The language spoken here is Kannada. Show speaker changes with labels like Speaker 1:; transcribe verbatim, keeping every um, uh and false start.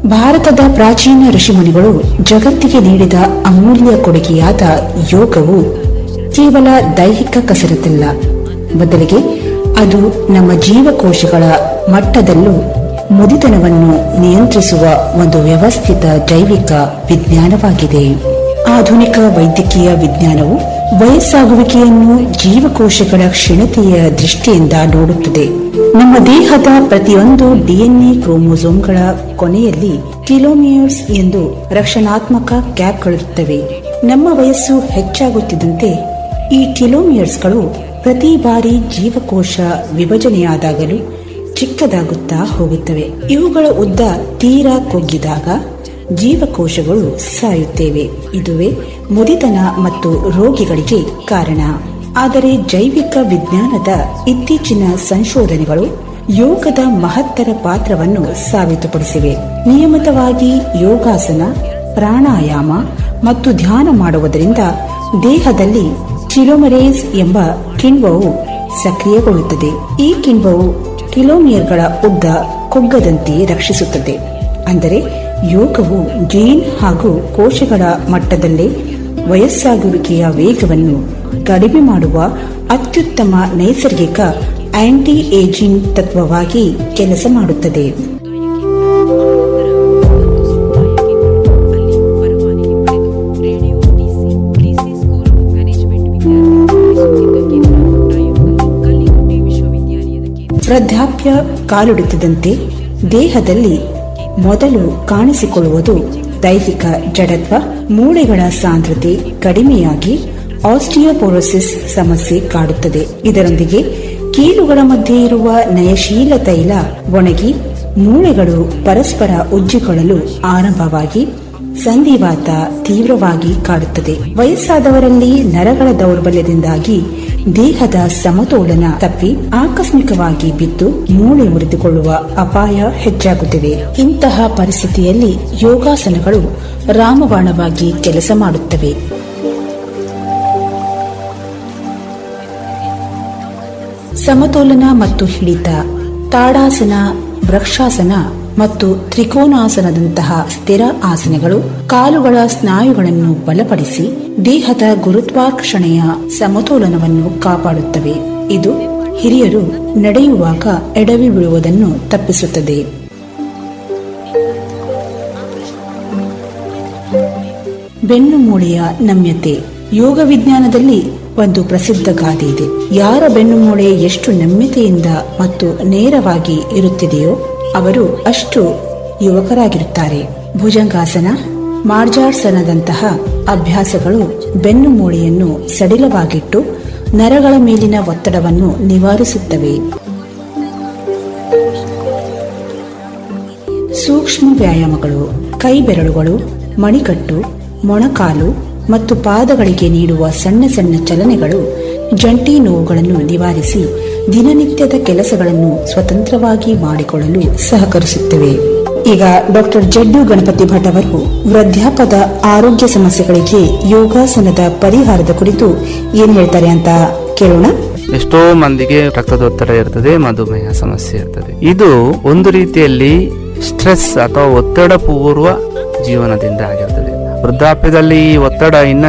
Speaker 1: ಭಾರತದ ಪ್ರಾಚೀನ ಋಷಿಮುನಿಗಳು ಜಗತ್ತಿಗೆ ನೀಡಿದ ಅಮೂಲ್ಯ ಕೊಡುಗೆಯಾದ ಯೋಗವು ಕೇವಲ ದೈಹಿಕ ಕಸರತ್ತಲ್ಲ, ಬದಲಿಗೆ ಅದು ನಮ್ಮ ಜೀವಕೋಶಗಳ ಮಟ್ಟದಲ್ಲೂ ಮುದಿತನವನ್ನು ನಿಯಂತ್ರಿಸುವ ಒಂದು ವ್ಯವಸ್ಥಿತ ಜೈವಿಕ ವಿಜ್ಞಾನವಾಗಿದೆ. ಆಧುನಿಕ ವೈದ್ಯಕೀಯ ವಿಜ್ಞಾನವು ವಯಸ್ಸಾಗುವಿಕೆಯನ್ನು ಜೀವಕೋಶಗಳ ಕ್ಷೀಣತೆಯ ದೃಷ್ಟಿಯಿಂದ ನೋಡುತ್ತದೆ. ನಮ್ಮ ದೇಹದ ಪ್ರತಿಯೊಂದು ಡಿಎನ್ಎ ಕ್ರೋಮೋಸೋಮ್ಗಳ ಕೊನೆಯಲ್ಲಿ ಟೆಲೋಮಿಯರ್ಸ್ ಎಂದು ರಕ್ಷಣಾತ್ಮಕ ಕ್ಯಾಪ್ಗಳಿರುತ್ತವೆ. ನಮ್ಮ ವಯಸ್ಸು ಹೆಚ್ಚಾಗುತ್ತಿದ್ದಂತೆ ಈ ಟೆಲೋಮಿಯರ್ಸ್ಗಳು ಪ್ರತಿ ಬಾರಿ ಜೀವಕೋಶ ವಿಭಜನೆಯಾದಾಗಲೂ ಚಿಕ್ಕದಾಗುತ್ತಾ ಹೋಗುತ್ತವೆ. ಇವುಗಳ ಉದ್ದ ತೀರಾ ಕುಗ್ಗಿದಾಗ ಜೀವಕೋಶಗಳು ಸಾಯುತ್ತವೆ. ಇದುವೇ ಮುದಿತನ ಮತ್ತು ರೋಗಿಗಳಿಗೆ ಕಾರಣ. ಆದರೆ ಜೈವಿಕ ವಿಜ್ಞಾನದ ಇತ್ತೀಚಿನ ಸಂಶೋಧನೆಗಳು ಯೋಗದ ಮಹತ್ತರ ಪಾತ್ರವನ್ನು ಸಾಬೀತುಪಡಿಸಿವೆ. ನಿಯಮಿತವಾಗಿ ಯೋಗಾಸನ, ಪ್ರಾಣಾಯಾಮ ಮತ್ತು ಧ್ಯಾನ ಮಾಡುವುದರಿಂದ ದೇಹದಲ್ಲಿ ಟೆಲೋಮರೇಸ್ ಎಂಬ ಕಿಣ್ವವು ಸಕ್ರಿಯಗೊಳ್ಳುತ್ತದೆ. ಈ ಕಿಣ್ವವು ಟೆಲೋಮಿಯರ್ಗಳ ಉದ್ದ ಕುಗ್ಗದಂತೆ ರಕ್ಷಿಸುತ್ತದೆ. ಅಂದರೆ ಯೋಗವು ಜೀನ್ ಹಾಗೂ ಕೋಶಗಳ ಮಟ್ಟದಲ್ಲೇ ವಯಸ್ಸಾಗುವಿಕೆಯ ವೇಗವನ್ನು ಕಡಿಮೆ ಮಾಡುವ ಅತ್ಯುತ್ತಮ ನೈಸರ್ಗಿಕ ಆಂಟಿ ಏಜಿಂಗ್ ತತ್ವವಾಗಿ ಕೆಲಸ ಮಾಡುತ್ತದೆ. ವೃದ್ಧಾಪ್ಯ ಕಾಲಿಡುತ್ತಿದ್ದಂತೆ ದೇಹದಲ್ಲಿ ಮೊದಲು ಕಾಣಿಸಿಕೊಳ್ಳುವುದು ದೈಹಿಕ ಜಡತ್ವ. ಮೂಳೆಗಳ ಸಾಂದ್ರತೆ ಕಡಿಮೆಯಾಗಿ ಆಸ್ಟಿಯೋಪೊರೋಸಿಸ್ ಸಮಸ್ಯೆ ಕಾಡುತ್ತದೆ. ಇದರೊಂದಿಗೆ ಕೀಲುಗಳ ಮಧ್ಯೆ ಇರುವ ನಯಶೀಲ ತೈಲ ಒಣಗಿ ಮೂಳೆಗಳು ಪರಸ್ಪರ ಉಜ್ಜಿಕೊಳ್ಳಲು ಆರಂಭವಾಗಿ ಸಂಧಿವಾತ ತೀವ್ರವಾಗಿ ಕಾಡುತ್ತದೆ. ವಯಸ್ಸಾದವರಲ್ಲಿ ನರಗಳ ದೌರ್ಬಲ್ಯದಿಂದಾಗಿ ದೇಹದ ಸಮತೋಲನ ತಪ್ಪಿ ಆಕಸ್ಮಿಕವಾಗಿ ಬಿದ್ದು ಮೂಳೆ ಮುರಿದುಕೊಳ್ಳುವ ಅಪಾಯ ಹೆಚ್ಚಾಗುತ್ತಿದೆ. ಇಂತಹ ಪರಿಸ್ಥಿತಿಯಲ್ಲಿ ಯೋಗಾಸನಗಳು ರಾಮಬಾಣವಾಗಿ ಕೆಲಸ ಮಾಡುತ್ತವೆ. ಸಮತೋಲನ ಮತ್ತು ಹಿಡಿತ, ತಾಡಾಸನ, ವೃಕ್ಷಾಸನ ಮತ್ತು ತ್ರಿಕೋನಾಸನದಂತಹ ಸ್ಥಿರ ಆಸನಗಳು ಕಾಲುಗಳ ಸ್ನಾಯುಗಳನ್ನು ಬಲಪಡಿಸಿ ದೇಹದ ಗುರುತ್ವಾಕರ್ಷಣೆಯ ಸಮತೋಲನವನ್ನು ಕಾಪಾಡುತ್ತವೆ. ಇದು ಹಿರಿಯರು ನಡೆಯುವಾಗ ಎಡವಿ ಬೀಳುವುದನ್ನು ತಪ್ಪಿಸುತ್ತದೆ. ಬೆನ್ನು ಮೂಳೆಯ ನಮ್ಯತೆ. ಯೋಗ ವಿಜ್ಞಾನದಲ್ಲಿ ಒಂದು ಪ್ರಸಿದ್ಧ ಗಾದೆ ಇದೆ. ಯಾರ ಬೆನ್ನು ಮೂಳೆ ಎಷ್ಟು ನಮ್ಯತೆಯಿಂದ ಮತ್ತು ನೇರವಾಗಿ ಇರುತ್ತದೆಯೋ ಅವರು ಅಷ್ಟು ಯುವಕರಾಗಿರುತ್ತಾರೆ. ಭುಜಂಗಾಸನ, ಮಾರ್ಜಾಸನದಂತಹ ಅಭ್ಯಾಸಗಳು ಬೆನ್ನು ಮೂಳೆಯನ್ನು ಸಡಿಲವಾಗಿಟ್ಟು ನರಗಳ ಮೇಲಿನ ಒತ್ತಡವನ್ನು ನಿವಾರಿಸುತ್ತವೆ. ಸೂಕ್ಷ್ಮ ವ್ಯಾಯಾಮಗಳು. ಕೈ ಬೆರಳುಗಳು, ಮಣಿಕಟ್ಟು, ಮೊಣಕಾಲು ಮತ್ತು ಪಾದಗಳಿಗೆ ನೀಡುವ ಸಣ್ಣ ಸಣ್ಣ ಚಲನೆಗಳು ಜಂಟಿ ನೋವುಗಳನ್ನು ನಿವಾರಿಸಿ ದಿನನಿತ್ಯದ ಕೆಲಸಗಳನ್ನು ಸ್ವತಂತ್ರವಾಗಿ ಮಾಡಿಕೊಳ್ಳಲು ಸಹಕರಿಸುತ್ತವೆ. ಈಗ ಡಾಕ್ಟರ್ ಜಡ್ಡು ಗಣಪತಿ ಭಟ್ ಅವರು ವೃದ್ಧಾಪದ ಆರೋಗ್ಯ ಸಮಸ್ಯೆಗಳಿಗೆ ಯೋಗಾಸನದ ಪರಿಹಾರದ ಕುರಿತು ಏನ್ ಹೇಳ್ತಾರೆ ಅಂತ ಕೇಳೋಣ.
Speaker 2: ಎಷ್ಟೋ ಮಂದಿಗೆ ರಕ್ತದೊತ್ತಡ ಇರ್ತದೆ, ಮಧುಮೇಹ ಸಮಸ್ಯೆ ಇರ್ತದೆ. ಇದು ಒಂದು ರೀತಿಯಲ್ಲಿ ಸ್ಟ್ರೆಸ್ ಅಥವಾ ಒತ್ತಡ ಪೂರ್ವ ಜೀವನದಿಂದ ಆಗಿರ್ತದೆ. ವೃದ್ಧಾಪ್ಯದಲ್ಲಿ ಈ ಒತ್ತಡ ಇನ್ನ